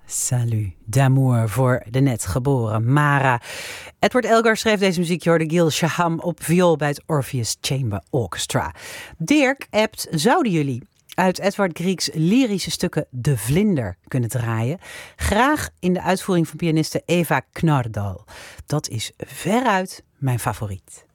Salut d'amour voor de net geboren Mara. Edward Elgar schreef deze muziek. Je hoorde Gil Shaham op viool bij het Orpheus Chamber Orchestra. Dirk appt, zouden jullie uit Edvard Griegs lyrische stukken De Vlinder kunnen draaien? Graag in de uitvoering van pianiste Eva Knardal. Dat is veruit mijn favoriet.